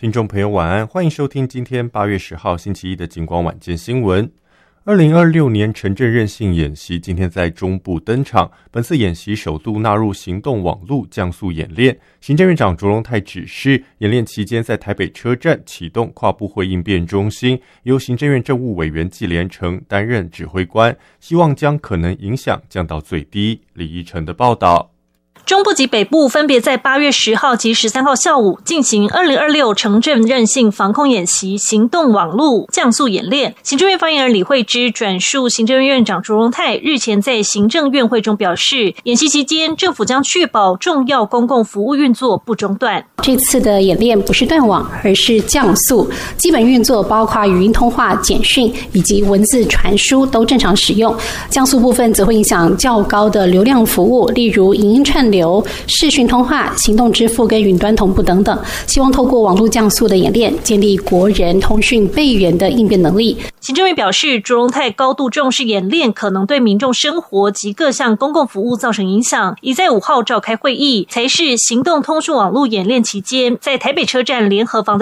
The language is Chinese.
听众朋友晚安，欢迎收听今天8月10号星期一的警广晚间新闻。2026年城镇韧性演习今天在中部登场，本次演习首度纳入行动网路降速演练。行政院长卓荣泰指示，演练期间在台北车站启动跨部会应变中心，由行政院政务委员纪连成担任指挥官，希望将可能影响降到最低。李怡晨的报道。 中部及北部分别在8月10号及13号下午进行2026城镇韧性防控演习行动网路降速演练。行政院发言人李惠芝转述行政院院长卓荣泰日前在行政院会中表示，演习期间政府将确保重要公共服务运作不中断。 这次的演练不是断网，而是降速，基本运作包括语音通话、简讯以及文字传输都正常使用。降速部分则会影响较高的流量服务，例如影音串流、视讯通话、行动支付跟云端同步等等，希望透过网络降速的演练，建立国人通讯备援的应变能力。 行政院表示，卓荣泰高度重视演练可能对民众生活及各项公共服务造成影响，已在5号召开会议，才是行动通讯网络演练期间在台北车站联合防